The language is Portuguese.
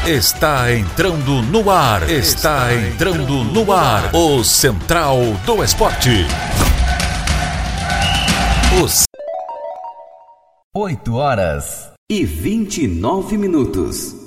Está entrando no ar. Está entrando no ar. O Central do Esporte. 8h29.